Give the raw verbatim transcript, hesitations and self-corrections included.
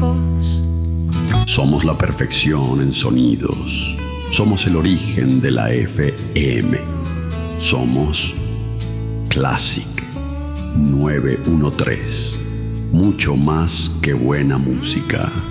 lejos. Somos la perfección en sonidos. Somos el origen de la F M. Somos Classic novecientos trece. Mucho más que buena música.